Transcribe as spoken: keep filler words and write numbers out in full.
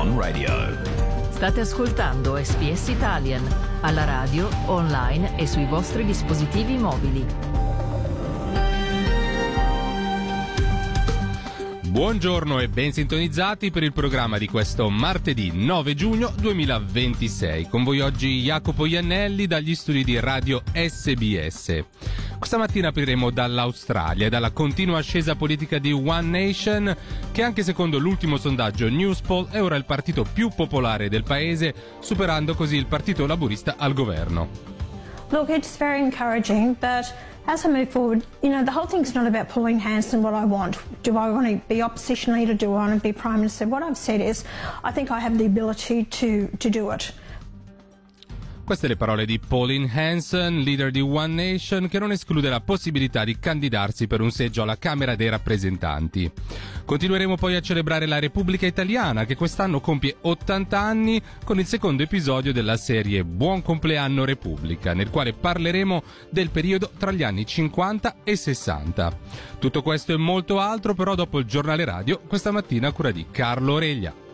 One Radio. State ascoltando S B S Italian alla radio, online e sui vostri dispositivi mobili. Buongiorno e ben sintonizzati per il programma di questo martedì nove giugno duemilaventisei. Con voi oggi Jacopo Iannelli dagli studi di Radio S B S. Questa mattina apriremo dall'Australia e dalla continua ascesa politica di One Nation, che anche secondo l'ultimo sondaggio Newspoll è ora il partito più popolare del paese, superando così il Partito Laburista al governo. Look, it's very encouraging, but as I move forward, you know, the whole thing's not about Pauline Hanson, what I want. Do I want to be opposition leader? Do I want to be Prime Minister? What I've said is, I think I have the ability to, to do it. Queste le parole di Pauline Hanson, leader di One Nation, che non esclude la possibilità di candidarsi per un seggio alla Camera dei Rappresentanti. Continueremo poi a celebrare la Repubblica Italiana, che quest'anno compie ottanta anni, con il secondo episodio della serie Buon compleanno Repubblica, nel quale parleremo del periodo tra gli anni cinquanta e sessanta. Tutto questo e molto altro però dopo il giornale radio, questa mattina a cura di Carlo Oreglia.